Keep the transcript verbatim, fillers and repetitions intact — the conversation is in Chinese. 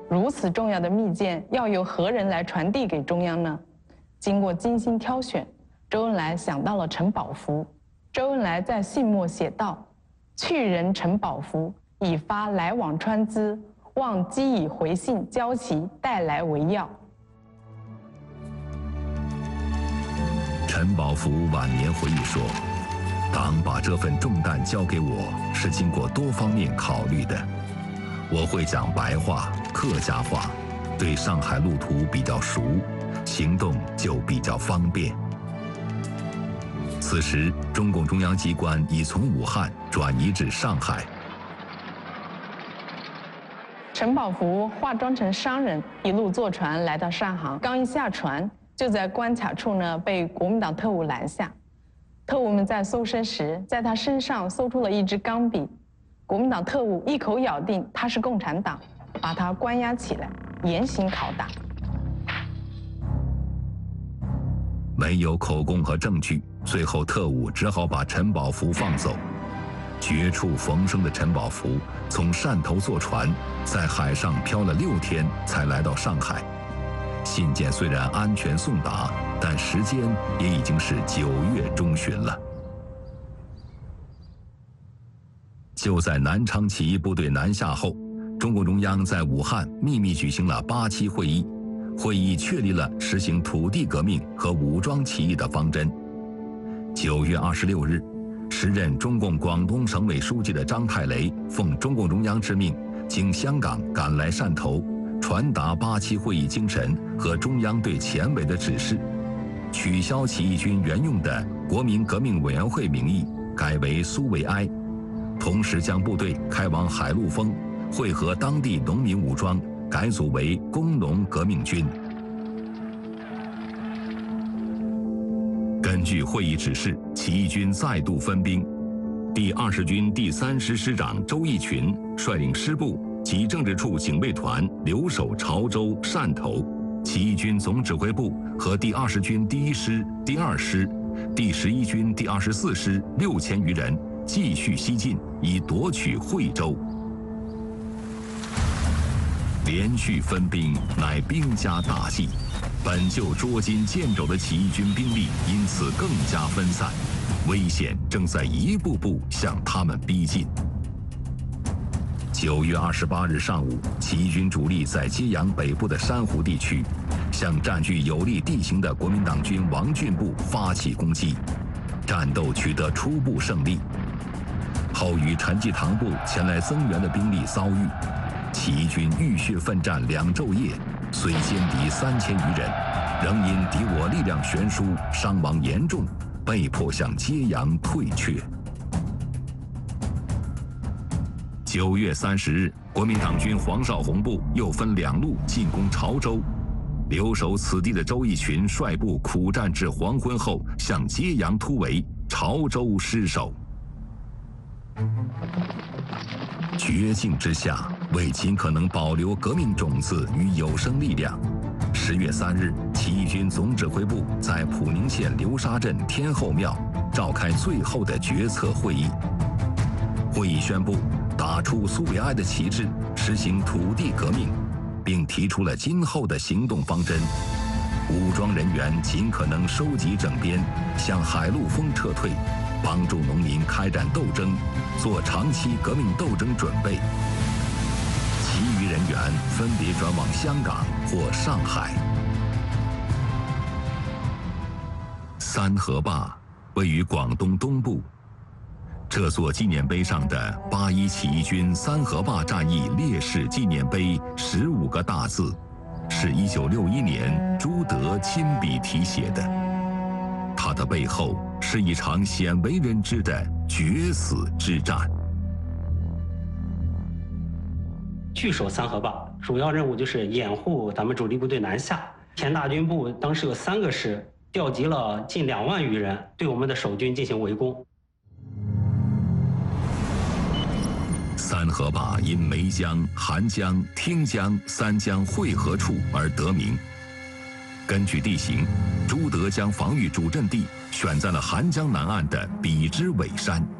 如此重要的密件要由何人来传递给中央呢？经过精心挑选，周恩来想到了陈宝福。周恩来在信末写道：“去人陈宝福，已发来往川资，望机以回信交其带来为要。” 陈宝福晚年回忆说：“党把这份重担交给我，是经过多方面考虑的。我会讲白话、客家话，对上海路途比较熟，行动就比较方便。”此时，中共中央机关已从武汉转移至上海。 陈宝福化妆成商人，一路坐船来到上海。刚一下船，就在关卡处呢被国民党特务拦下。特务们在搜身时，在他身上搜出了一支钢笔。国民党特务一口咬定他是共产党，把他关押起来，严刑拷打。 没有口供和证据，最后特务只好把陈宝福放走。绝处逢生的陈宝福从汕头坐船，在海上漂了六天，才来到上海。信件虽然安全送达，但时间也已经是九月中旬了。就在南昌起义部队南下后，中共中央在武汉秘密举行了八七会议，会议确立了实行土地革命和武装起义的方针。九月二十六日，时任中共广东省委书记的张太雷奉中共中央之命，经香港赶来汕头，传达八七会议精神和中央对前委的指示，取消起义军原用的国民革命委员会名义，改为苏维埃，同时将部队开往海陆丰，会合当地农民武装，改组为工农革命军。根据会议指示，起义军再度分兵，第二十军第三师师长周逸群率领师部及政治处警卫团留守潮州、汕头，起义军总指挥部和第二十军第一师、第二师、第十一军第二十四师六千余人继续西进，以夺取惠州。连续分兵乃兵家大忌，本就捉襟见肘的起义军兵力因此更加分散，危险正在一步步向他们逼近。九月二十八日上午，起义军主力在揭阳北部的珊瑚地区，向占据有利地形的国民党军王俊部发起攻击，战斗取得初步胜利。后与陈济棠部前来增援的兵力遭遇，起义军浴血奋战两昼夜，虽歼敌三千余人，仍因敌我力量悬殊，伤亡严重，被迫向揭阳退却。九月三十日，国民党军黄绍竑部又分两路进攻潮州，留守此地的周逸群率部苦战至黄昏后，向揭阳突围，潮州失守。绝境之下，为尽可能保留革命种子与有生力量，十月三日，起义军总指挥部在普宁县流沙镇天后庙召开最后的决策会议。会议宣布打出苏维埃的旗帜，实行土地革命，并提出了今后的行动方针：武装人员尽可能收集整编，向海陆丰撤退，帮助农民开展斗争，做长期革命斗争准备。其余人员分别转往香港或上海。三河坝位于广东东部，这座纪念碑上的八一起义军三河坝战役烈士纪念碑十五个大字，是一九六一年朱德亲笔题写的。它的背后是一场鲜为人知的决死之战。 据守三河坝，主要任务就是掩护咱们主力部队南下。田大军部当时有三个师，调集了近两万余人，对我们的守军进行围攻。 三河坝因梅江、韩江、汀江三江汇合处而得名。根据地形，朱德将防御主阵地选在了韩江南岸的比之尾山。